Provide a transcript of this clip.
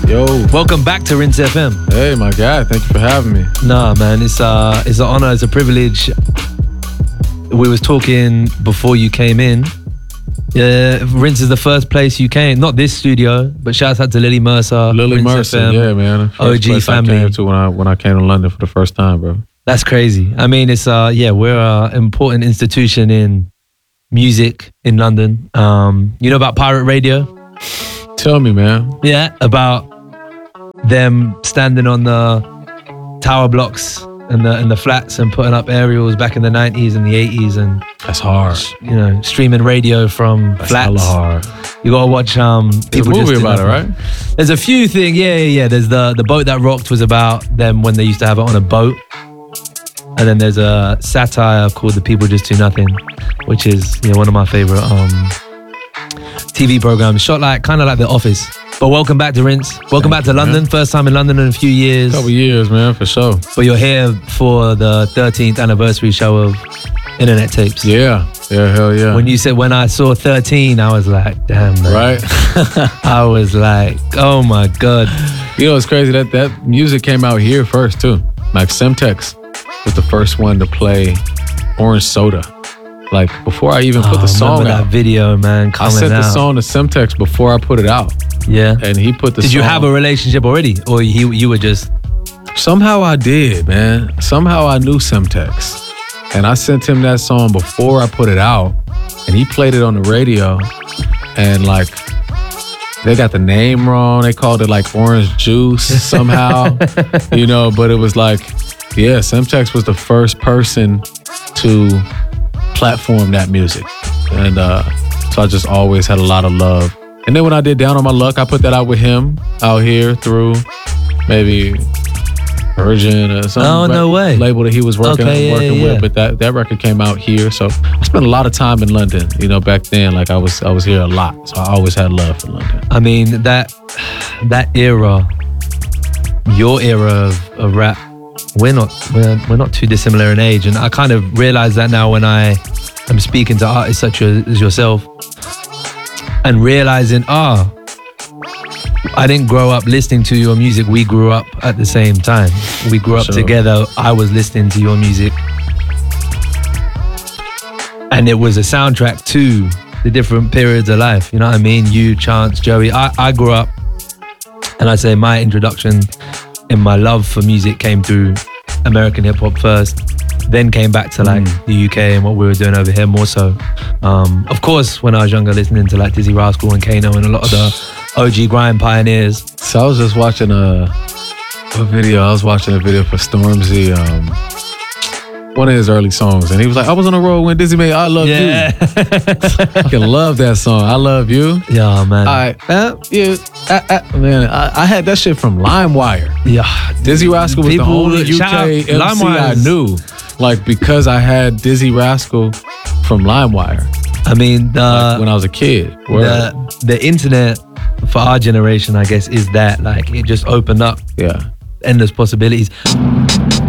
Yo. Welcome back to Rinse FM. Hey, my guy. Thank you for having me. Nah, man, it's an honor, it's a privilege. We was talking before you came in. Rinse is the first place you came. Not this studio, but shouts out to Lily Mercer. Lily Rinse Mercer, FM, yeah, man. OG place family. I came to when I came to London for the first time, bro. That's crazy. I mean, it's we're an important institution in music in London. You know about Pirate Radio? Tell me, man. Yeah, about them standing on the tower blocks and the flats and putting up aerials back in the 90s and the 80s, and That's hard. you know, streaming radio from That's flats. hella hard. You gotta watch There's a people movie just about it, right? There's a few things. Yeah. There's the boat that rocked was about them when they used to have it on a boat. And then there's a satire called The People Just Do Nothing, which is one of my favorite TV programs. Shot kind of like The Office. But welcome back to Rinse. Welcome back to London. Man. First time in London in a few years. Couple years, man, for sure. But you're here for the 13th anniversary show of Internet Tapes. Yeah, hell yeah. When I saw 13, I was like, damn, man. Right? I was like, oh my God. You know, it's crazy that music came out here first, too. Like, Semtex was the first one to play Orange Soda. Like, before I even put the song remember out. that video, man, I coming sent the out. song to Semtex before I put it out. Yeah. And he put the Did song. you have a relationship already? Or you were just... Somehow I did, man. Somehow I knew Semtex. And I sent him that song before I put it out. And he played it on the radio. And like, they got the name wrong. They called it like Orange Juice somehow. But it was like, yeah, Semtex was the first person to platform that music. And so I just always had a lot of love. And then when I did Down on My Luck, I put that out with him out here through maybe Virgin or some no way. label that he was working yeah. with. But that record came out here. So I spent a lot of time in London. Back then, like I was here a lot. So I always had love for London. I mean, that era, your era of rap, we're not too dissimilar in age. And I kind of realize that now when I am speaking to artists such as yourself and realizing, I didn't grow up listening to your music. We grew up at the same time. We grew up together. I was listening to your music. And it was a soundtrack to the different periods of life. You know what I mean? You, Chance, Joey. I grew up, and I'd say my introduction in my love for music came through American hip hop first, then came back to the UK and what we were doing over here more so. Of course, when I was younger, listening to like Dizzy Rascal and Kano and a lot of the OG grime pioneers. So I was just watching a video. I was watching a video for Stormzy, one of his early songs, and he was like, I was on the road when Dizzy made I Love You. I can love that song. I Love You. Yeah, man. Man, I had that shit from LimeWire. Yeah. Dizzy Rascal was the only UK MC I knew. Like, because I had Dizzy Rascal from LimeWire. I mean, when I was a kid. The internet for our generation, I guess, is that like it just opened up endless possibilities.